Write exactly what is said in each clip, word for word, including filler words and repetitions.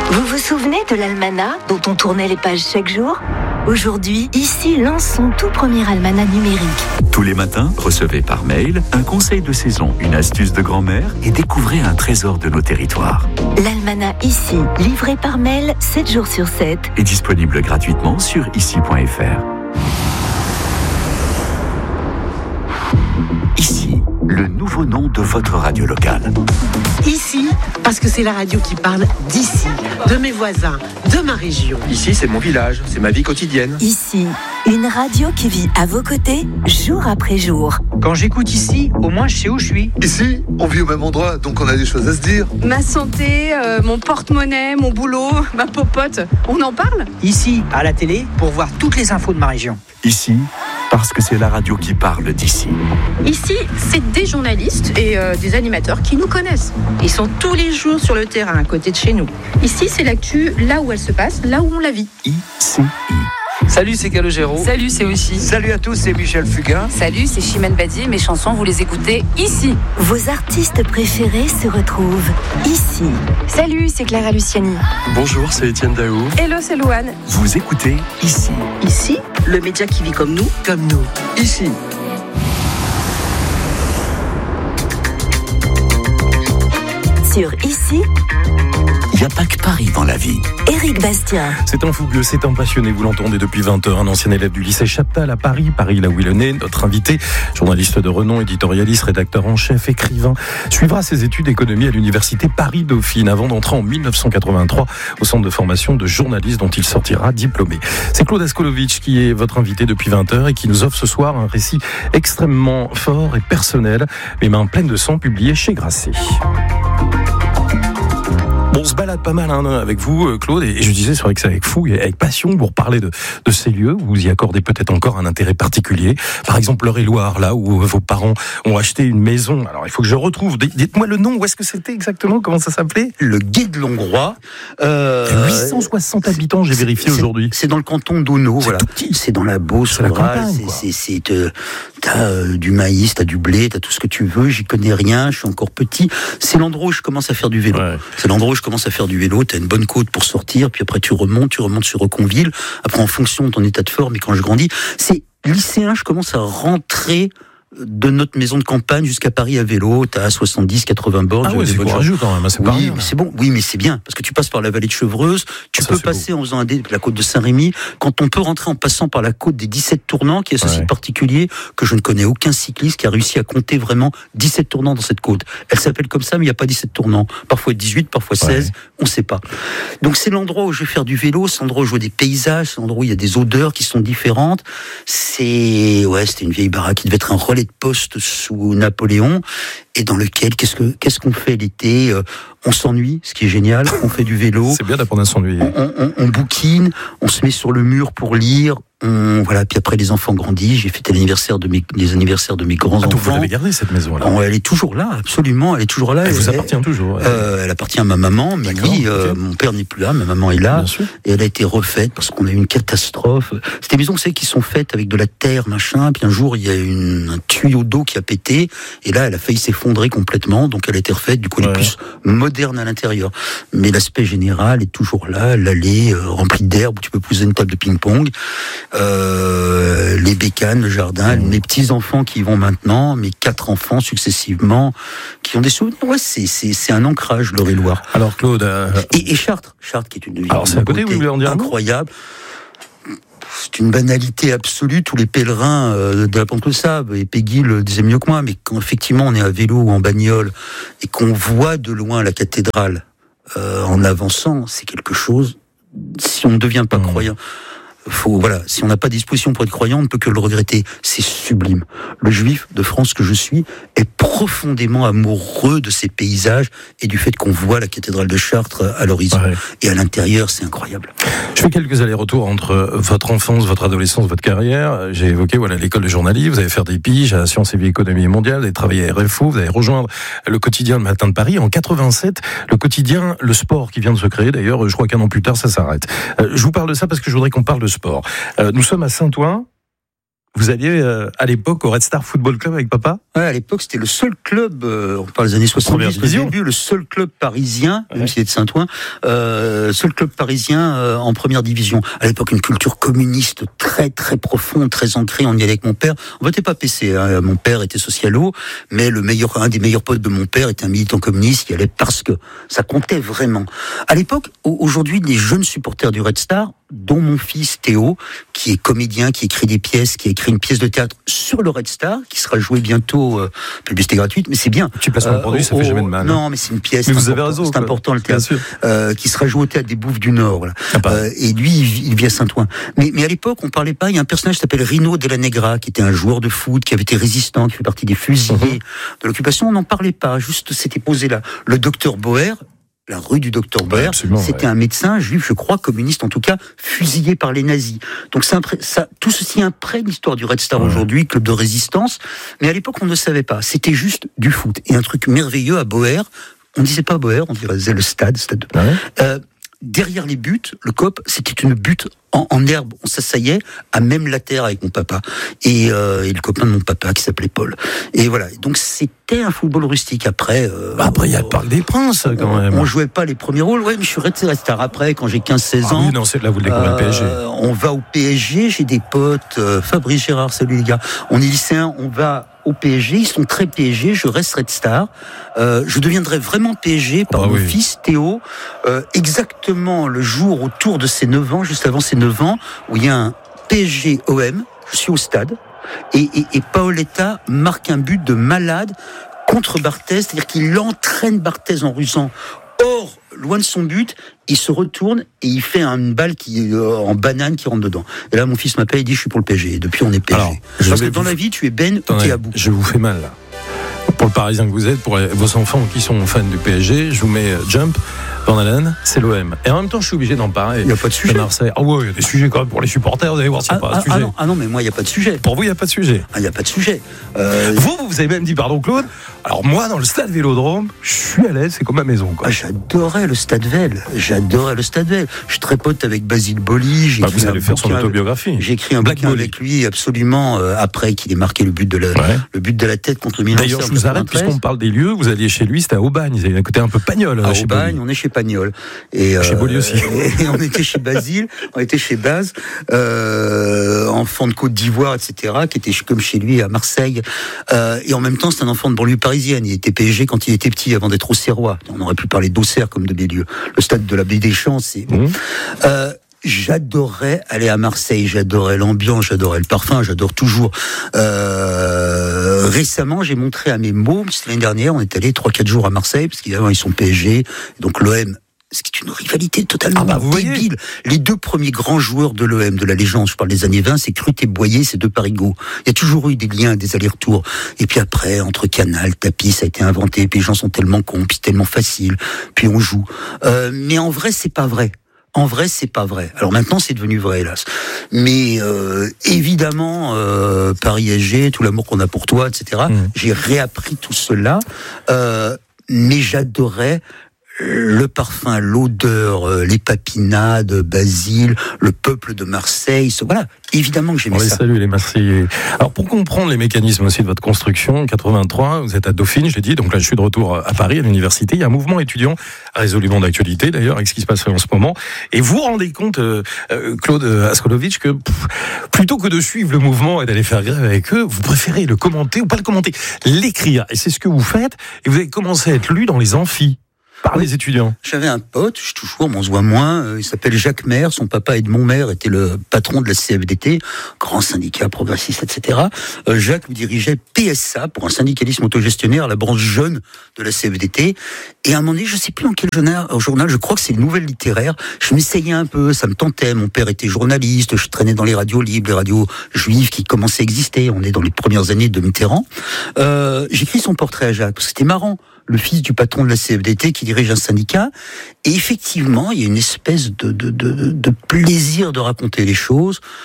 Vous vous souvenez de l'almanach dont on tournait les pages chaque jour ? Aujourd'hui, ici lance son tout premier almanach numérique. Tous les matins, recevez par mail un conseil de saison, une astuce de grand-mère et découvrez un trésor de nos territoires. L'almanach ici, livré par mail sept jours sur sept. Est disponible gratuitement sur ici point f r. Ici, le nouveau nom de votre radio locale. Ici, parce que c'est la radio qui parle d'ici, de mes voisins, de ma région. Ici, c'est mon village, c'est ma vie quotidienne. Ici, une radio qui vit à vos côtés, jour après jour. Quand j'écoute ici, au moins je sais où je suis. Ici, on vit au même endroit, donc on a des choses à se dire. Ma santé, euh, mon porte-monnaie, mon boulot, ma popote, on en parle ? Ici, à la télé, pour voir toutes les infos de ma région. Ici, parce que c'est la radio qui parle d'ici. Ici, c'est des journalistes et euh, des animateurs qui nous connaissent. Ils sont tous les jours sur le terrain, à côté de chez nous. Ici, c'est l'actu, là où elle se passe, là où on la vit. I C I. Salut, c'est Calogero. Salut, c'est Oshi. Salut à tous, c'est Michel Fugain. Salut, c'est Chimène Badi. Mes chansons, vous les écoutez ici. Vos artistes préférés se retrouvent ici. Salut, c'est Clara Luciani. Bonjour, c'est Étienne Daou. Hello, c'est Louane. Vous écoutez ici. Ici, le média qui vit comme nous, comme nous. Ici. Sur Ici, il n'y a pas que Paris dans la vie. Éric Bastien. C'est un fougueux, c'est un passionné, vous l'entendez depuis vingt heures, un ancien élève du lycée Chaptal à Paris, Paris là où il est né, notre invité, journaliste de renom, éditorialiste, rédacteur en chef, écrivain, suivra ses études d'économie à l'université Paris-Dauphine avant d'entrer en dix-neuf cent quatre-vingt-trois au centre de formation de journalistes dont il sortira diplômé. C'est Claude Askolovitch qui est votre invité depuis vingt heures et qui nous offre ce soir un récit extrêmement fort et personnel, les mains pleines de sang, publié chez Grasset. On se balade pas mal hein, avec vous, Claude, et je disais, c'est vrai que c'est avec fougue et avec passion que vous reparlez de, de ces lieux où vous y accordez peut-être encore un intérêt particulier. Par exemple, l'Eure-et-Loire, là où vos parents ont acheté une maison. Alors, il faut que je retrouve. Dites-moi le nom, où est-ce que c'était exactement? Comment ça s'appelait? Le Gué de Longrois. Euh, huit cent soixante habitants, j'ai vérifié c'est, aujourd'hui. C'est dans le canton d'Auneau, voilà. Tout petit. C'est dans la Beauce, c'est la campagne, c'est, c'est, c'est, c'est, euh, t'as euh, du maïs, t'as du blé, t'as tout ce que tu veux. J'y connais rien, je suis encore petit. C'est l'endroit où je commence à faire du vélo. Ouais. C'est l'endroit où je commence à faire du vélo. T'as une bonne côte pour sortir, puis après tu remontes, tu remontes sur Reconville. Après, en fonction de ton état de forme, et quand je grandis, c'est lycéen, je commence à rentrer de notre maison de campagne jusqu'à Paris à vélo. T'as soixante-dix, quatre-vingts bornes. Ah oui, c'est courageux quand même, c'est pas oui, rien. Mais c'est bon. Oui, mais c'est bien, parce que tu passes par la vallée de Chevreuse, tu ça, peux passer beau. En faisant un dé, la côte de Saint-Rémy, quand on peut rentrer en passant par la côte des dix-sept tournants, qui est ceci ouais. particulier, que je ne connais aucun cycliste qui a réussi à compter vraiment dix-sept tournants dans cette côte. Elle s'appelle comme ça, mais il n'y a pas dix-sept tournants. Parfois dix-huit, parfois seize, ouais. on ne sait pas. Donc c'est l'endroit où je vais faire du vélo, c'est l'endroit où je vois des paysages, c'est l'endroit où il y a des odeurs qui sont différentes. C'est, ouais, c'était une vieille baraque qui devait être un relais de poste sous Napoléon, et dans lequel, qu'est-ce, que, qu'est-ce qu'on fait l'été ? On s'ennuie, ce qui est génial, on fait du vélo. C'est bien d'apprendre à s'ennuyer. On, on, on bouquine, on se met sur le mur pour lire, on, voilà, puis après les enfants grandissent, j'ai fêté l'anniversaire de mes, les anniversaires de mes grands-enfants. Ah, donc vous l'avez gardé cette maison-là ? On, Elle est toujours là, absolument, elle est toujours là. Elle, elle vous elle, appartient toujours. euh, Elle appartient à ma maman, mais oui, euh, okay. mon père n'est plus là, ma maman est là, et elle a été refaite parce qu'on a eu une catastrophe. C'est des maisons, vous savez, qui sont faites avec de la terre, machin, puis un jour il y a une, un tuyau d'eau qui a pété, et là elle a failli s'effondrer complètement, donc elle a été refaite, du coup elle ouais. est plus moderne à l'intérieur. Mais l'aspect général est toujours là, l'allée euh, remplie d'herbe où tu peux poser une table de ping-pong, euh, les bécanes, le jardin, mmh. mes petits-enfants qui y vont maintenant, mes quatre enfants successivement, qui ont des souvenirs. Ouais, c'est, c'est, c'est un ancrage, l'Eure-et-Loire. Alors Claude... Euh... Et, et Chartres, Chartres qui est une ville Alors, c'est à côté, oui, en incroyable. C'est une banalité absolue, tous les pèlerins euh, de la Pente le savent, et Peggy le disait mieux que moi, mais quand effectivement on est à vélo ou en bagnole, et qu'on voit de loin la cathédrale, Euh, en avançant, c'est quelque chose. Si on ne devient pas mmh. croyant, faut voilà. Si on n'a pas disposition pour être croyant, on ne peut que le regretter. C'est sublime. Le juif de France que je suis est profondément amoureux de ces paysages et du fait qu'on voit la cathédrale de Chartres à l'horizon ouais. et à l'intérieur, c'est incroyable. Je fais quelques allers-retours entre votre enfance, votre adolescence, votre carrière. J'ai évoqué voilà l'école de journalisme. Vous allez faire des piges à Sciences et Vie Économie Mondiale. Vous allez travailler à R F O. Vous allez rejoindre le quotidien Le Matin de Paris. En quatre-vingt-sept, le quotidien Le Sport qui vient de se créer. D'ailleurs, je crois qu'un an plus tard, ça s'arrête. Euh, je vous parle de ça parce que je voudrais qu'on parle de sport. Euh, nous sommes à Saint-Ouen. vous alliez euh, à l'époque au Red Star Football Club avec papa ? Ouais, à l'époque, c'était le seul club, euh, on parle des années soixante-dix, au début, le seul club parisien, ouais. même s'il est de Saint-Ouen, euh, seul club parisien euh, en première division. À l'époque, une culture communiste très très profonde, très ancrée. On y allait avec mon père. On votait pas P C. Hein. Mon père était socialo, mais le meilleur, un des meilleurs potes de mon père était un militant communiste. Il y allait parce que ça comptait vraiment. À l'époque, aujourd'hui, les jeunes supporters du Red Star, dont mon fils Théo, qui est comédien, qui écrit des pièces, qui a écrit une pièce de théâtre sur le Red Star, qui sera jouée bientôt, euh, publicité gratuite, mais c'est bien. Tu passes mon produit, euh, ça fait jamais de mal. Non, mais c'est une pièce. Mais vous avez raison. C'est quoi. Important le théâtre, euh, qui sera joué au théâtre des Bouffes du Nord. Voilà. Ah, euh, et lui, il vit à Saint-Ouen. Mais, mais à l'époque, on parlait pas. Il y a un personnage qui s'appelle Rino Della Negra, qui était un joueur de foot, qui avait été résistant, qui fait partie des fusillés mm-hmm. de l'occupation. On n'en parlait pas. Juste, c'était posé là. Le docteur Boer. La rue du docteur Boer, ouais, c'était ouais. un médecin juif, je crois, communiste en tout cas, fusillé par les nazis. Donc ça, ça, tout ceci imprègne l'histoire du Red Star ouais. aujourd'hui, club de résistance. Mais à l'époque, on ne savait pas. C'était juste du foot. Et un truc merveilleux à Boer, on ne disait pas Boer, on disait le stade, stade. Ouais. Euh, derrière les buts, le C O P, c'était une butte en, en herbe. On s'assaillait à même la terre avec mon papa et, euh, et le copain de mon papa qui s'appelait Paul. Et voilà. Donc c'était un football rustique. Après, euh, bah après il y a le Parc des Princes quand on, même. On jouait pas les premiers rôles. Ouais, mais je suis resté Star après quand j'ai quinze seize ans. Ah oui, non, c'est là vous le découvrez euh, le P S G. On va au P S G. J'ai des potes. Euh, Fabrice Gérard, salut les gars. On est lycéens. On va au P S G, ils sont très P S G, je reste Red Star. Euh, je deviendrai vraiment P S G par ah, mon oui. fils Théo, euh, exactement le jour autour de ses neuf ans, juste avant ses neuf ans, où il y a un P S G O M, je suis au stade, et, et, et Paoletta marque un but de malade contre Barthez, c'est-à-dire qu'il entraîne Barthez en rusant. Or, loin de son but, il se retourne et il fait une balle qui euh, en banane qui rentre dedans. Et là, mon fils m'appelle et dit « Je suis pour le P S G ». Et depuis, on est P S G. Alors, parce que dans vous... la vie, tu es Ben ou tu es Abou. Je vous fais mal, là. Pour le Parisien que vous êtes, pour vos enfants qui sont fans du P S G, je vous mets Jump, Van Halen, c'est l'O M. Et en même temps, je suis obligé d'en parler. Il n'y a pas de sujet. Marseille. Ah ouais, il y a des sujets quand même pour les supporters, vous allez voir, c'est ah, pas ah, un sujet. Ah non, ah non, mais moi, il n'y a pas de sujet. Pour vous, il n'y a pas de sujet. Ah, il n'y a pas de sujet. Euh... Vous, vous avez même dit, pardon Claude, alors moi, dans le stade Vélodrome, je suis à l'aise, c'est comme ma maison. Quoi. Ah, j'adorais le stade Vel. J'adorais le stade Vel. Je suis très pote avec Basile Boli. J'ai bah, vous allez faire son autobiographie. J'ai écrit un Black bouquin Bolly. Avec lui, absolument, euh, après qu'il ait marqué le but de la, ouais. le but de la tête contre le Milan. D'ailleurs, je vous arrête, puisqu'on parle des lieux, vous alliez chez lui, c'était à Aubagne. Il y avait un côté un peu Pagnol. À Aubagne, on est chez Pagnol. Et, chez euh, Bolly aussi. Et on était chez Basile, on était chez Baz, euh, enfant de Côte d'Ivoire, et cetera, qui était comme chez lui à Marseille. Euh, et en même temps, c'est un enfant de banlieue parisienne. Il était P S G quand il était petit, avant d'être auxerrois. On aurait pu parler d'Auxerre comme de Bélieu. Le stade de la Baie des Champs, c'est... Mmh. Euh, J'adorais aller à Marseille, j'adorais l'ambiance, j'adorais le parfum, j'adore toujours. Euh, récemment, j'ai montré à mes mômes, l'année dernière, on est allé trois quatre jours à Marseille, parce qu'évidemment, ils sont P S G, donc l'O M... Ce qui est une rivalité totalement ah bah débile. Les deux premiers grands joueurs de l'O M, de la légende, je parle des années vingt, c'est Crut et Boyer, c'est deux parigots. Il y a toujours eu des liens, des allers-retours. Et puis après, entre Canal, Tapis, ça a été inventé, puis les gens sont tellement cons, puis c'est tellement facile, puis on joue. Euh, mais en vrai, c'est pas vrai. En vrai, c'est pas vrai. Alors maintenant, c'est devenu vrai, hélas. Mais euh, évidemment, euh, Paris S G, tout l'amour qu'on a pour toi, et cetera. Mmh. J'ai réappris tout cela, euh, mais j'adorais le parfum, l'odeur, les papinades, Basile, le peuple de Marseille, voilà, évidemment que j'aimais on les ça. Salut les Marseillais. Alors pour comprendre les mécanismes aussi de votre construction, en quatre-vingt-trois, vous êtes à Dauphine, je l'ai dit, donc là je suis de retour à Paris, à l'université, il y a un mouvement étudiant résolument d'actualité d'ailleurs, avec ce qui se passe en ce moment, et vous vous rendez compte, euh, Claude Askolovitch, que pff, plutôt que de suivre le mouvement et d'aller faire grève avec eux, vous préférez le commenter, ou pas le commenter, l'écrire, et c'est ce que vous faites, et vous avez commencé à être lu dans les amphis. Par les étudiants. J'avais un pote, je suis toujours, on se voit moins, euh, il s'appelle Jacques Maire, son papa Edmond Maire était le patron de la C F D T, grand syndicat progressiste, et cetera. Euh, Jacques dirigeait P S A, pour un syndicalisme autogestionnaire, la branche jeune de la C F D T, et à un moment donné, je ne sais plus dans quel journal, journal, je crois que c'est une nouvelle littéraire, je m'essayais un peu, ça me tentait, mon père était journaliste, je traînais dans les radios libres, les radios juives qui commençaient à exister, on est dans les premières années de Mitterrand. Euh, j'écris son portrait à Jacques, parce que c'était marrant. Le fils du patron de la C F D T qui dirige un syndicat. Et effectivement, il y a une espèce de, de, de, de plaisir de raconter les choses,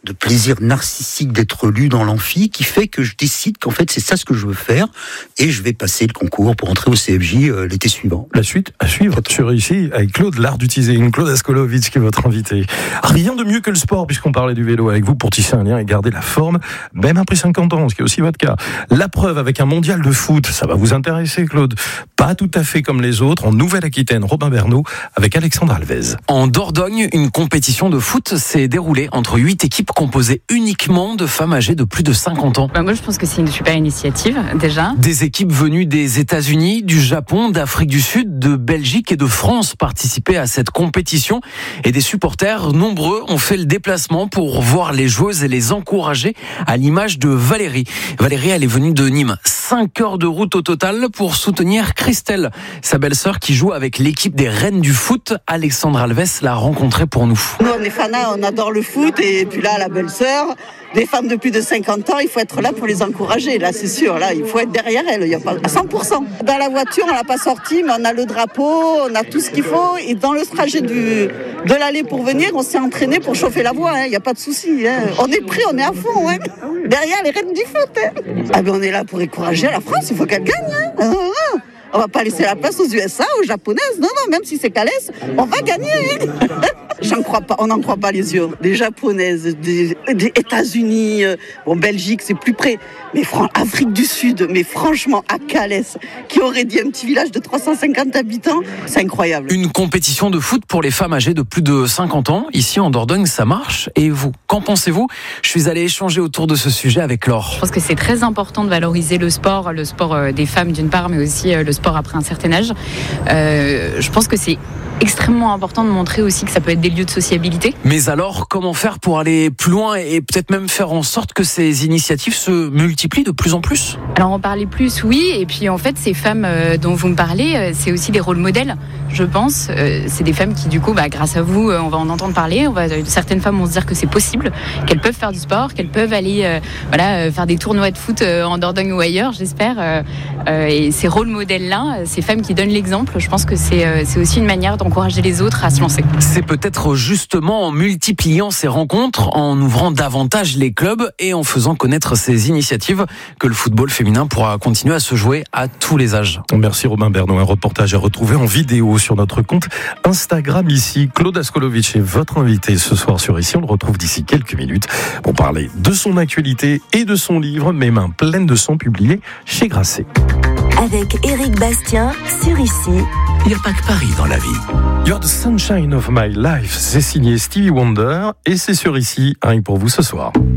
de plaisir narcissique d'être lu dans l'amphi qui fait que je décide qu'en fait c'est ça ce que je veux faire et je vais passer le concours pour entrer au C F J euh, l'été suivant. La suite à suivre sur ici avec Claude, l'art d'utiliser une Claude Askolovitch qui est votre invité. Rien de mieux que le sport puisqu'on parlait du vélo avec vous pour tisser un lien et garder la forme même après cinquante ans, ce qui est aussi votre cas. La preuve avec un mondial de foot, ça va vous intéresser Claude. Pas tout à fait comme les autres en Nouvelle-Aquitaine, Robin Bernot avec Alexandre Alves. En Dordogne, une compétition de foot s'est déroulée entre huit équipes composées uniquement de femmes âgées de plus de cinquante ans. Bah moi je pense que c'est une super initiative déjà. Des équipes venues des États-Unis, du Japon, d'Afrique du Sud, de Belgique et de France participaient à cette compétition et des supporters nombreux ont fait le déplacement pour voir les joueuses et les encourager à l'image de Valérie. Valérie, elle est venue de Nîmes. Cinq heures de route au total pour soutenir Christelle, sa belle-sœur qui joue avec l'équipe des Reines du foot. Alexandre Alves l'a rencontrée pour nous. Nous on est fanats, on adore le foot et puis là la belle-sœur, des femmes de plus de cinquante ans, il faut être là pour les encourager, là c'est sûr, là il faut être derrière elles, il y a pas, à cent pour cent. Dans la voiture on l'a pas sortie mais on a le drapeau, on a tout ce qu'il faut et dans le trajet du, de l'aller pour venir on s'est entraîné pour chauffer la voie, il n'y a pas de souci. Hein. On est prêt, on est à fond, hein. Derrière les Reines du foot. Hein. Ah ben on est là pour encourager la France, il faut qu'elle gagne. Hein. On va pas laisser la place aux U S A, aux Japonaises. Non, non, même si c'est Calès, on va gagner. J'en crois pas, on n'en croit pas les yeux. Des Japonaises, des, des États-Unis, euh, bon, Belgique, c'est plus près. Mais fran- Afrique du Sud, mais franchement, à Calès, qui aurait dit un petit village de trois cent cinquante habitants, c'est incroyable. Une compétition de foot pour les femmes âgées de plus de cinquante ans. Ici, en Dordogne, ça marche. Et vous, qu'en pensez-vous ? Je suis allé échanger autour de ce sujet avec Laure. Je pense que c'est très important de valoriser le sport, le sport des femmes d'une part, mais aussi le sport après un certain âge. Euh, je pense que c'est extrêmement important de montrer aussi que ça peut être des lieux de sociabilité. Mais alors, comment faire pour aller plus loin et peut-être même faire en sorte que ces initiatives se multiplient de plus en plus ? Alors en parler plus, oui, et puis en fait ces femmes euh, dont vous me parlez, euh, c'est aussi des rôles modèles, je pense. Euh, c'est des femmes qui du coup, bah, grâce à vous, euh, on va en entendre parler. On va, euh, certaines femmes vont se dire que c'est possible, qu'elles peuvent faire du sport, qu'elles peuvent aller euh, voilà, euh, faire des tournois de foot euh, en Dordogne ou ailleurs, j'espère. Euh, euh, et ces rôles modèles-là, ces femmes qui donnent l'exemple, je pense que c'est, euh, c'est aussi une manière d'encourager les autres à se lancer. C'est peut-être justement en multipliant ces rencontres, en ouvrant davantage les clubs et en faisant connaître ces initiatives que le football féminin pourra continuer à se jouer à tous les âges. Merci Robin Bernot. Un reportage à retrouver en vidéo sur notre compte Instagram ici. Claude Askolovitch est votre invité ce soir sur Ici. On le retrouve d'ici quelques minutes pour parler de son actualité et de son livre Mes mains pleines de sang, publié chez Grasset. Avec Éric Bastien sur Ici. Il n'y a pas que Paris dans la vie. You're the sunshine of my life. C'est signé Stevie Wonder et c'est sur Ici, rien pour vous ce soir.